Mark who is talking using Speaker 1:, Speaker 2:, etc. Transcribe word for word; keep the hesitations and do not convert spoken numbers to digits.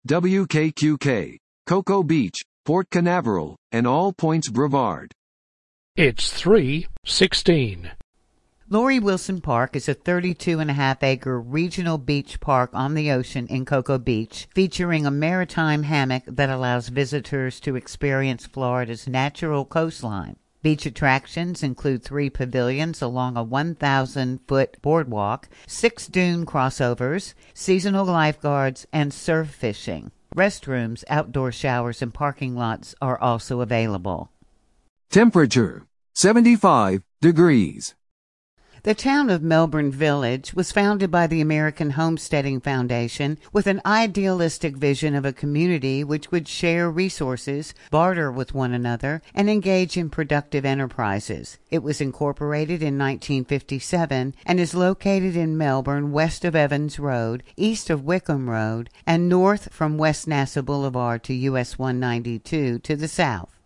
Speaker 1: W K Q K, Cocoa Beach, Port Canaveral, and All Points Brevard.
Speaker 2: It's three sixteen.
Speaker 3: Laurie Wilson Park is a thirty-two and a half acre regional beach park on the ocean in Cocoa Beach, featuring a maritime hammock that allows visitors to experience Florida's natural coastline. Beach attractions include three pavilions along a one thousand foot boardwalk, six dune crossovers, seasonal lifeguards, and surf fishing. Restrooms, outdoor showers, and parking lots are also available.
Speaker 1: Temperature, seventy-five degrees.
Speaker 3: The town of Melbourne Village was founded by the American Homesteading Foundation with an idealistic vision of a community which would share resources, barter with one another, and engage in productive enterprises. It was incorporated in nineteen fifty-seven and is located in Melbourne west of Evans Road, east of Wickham Road, and north from West NASA Boulevard to U S one ninety-two to the south.